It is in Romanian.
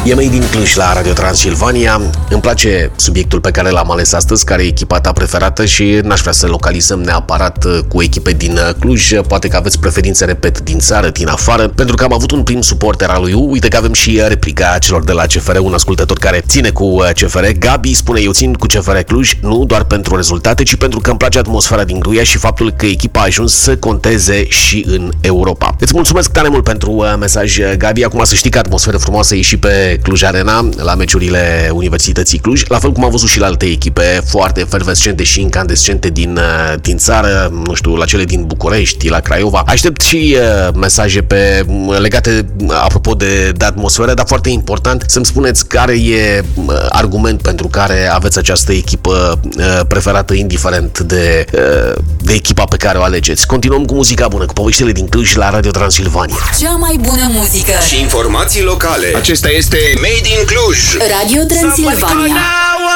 E Made in Cluj la Radio Transilvania. Îmi place subiectul pe care l-am ales astăzi, care e echipa ta preferată, și n-aș vrea să localizăm neapărat cu echipe din Cluj. Poate că aveți preferințe, repet, din țară, din afară, pentru că am avut un prim suporter al lui U. Uite că avem și replica celor de la CFR, un ascultător care ține cu CFR. Gabi spune: eu țin cu CFR Cluj, nu doar pentru rezultate, ci pentru că îmi place atmosfera din Gruia și faptul că echipa a ajuns să conteze și în Europa. Îți mulțumesc tare mult pentru mesaj, Gabi. Acum să știi că atmosferă frumoasă e și pe Cluj Arena, la meciurile Universității Cluj, la fel cum am văzut și la alte echipe foarte efervescente și incandescente din țară, nu știu, la cele din București, la Craiova. Aștept și mesaje legate, apropo de atmosferă, dar foarte important, să-mi spuneți care e argument pentru care aveți această echipă preferată, indiferent de echipa pe care o alegeți. Continuăm cu muzica bună, cu poveștile din Cluj la Radio Transilvania. Cea mai bună muzică și informații locale. Acesta este Made in Cluj. Radio Transilvania.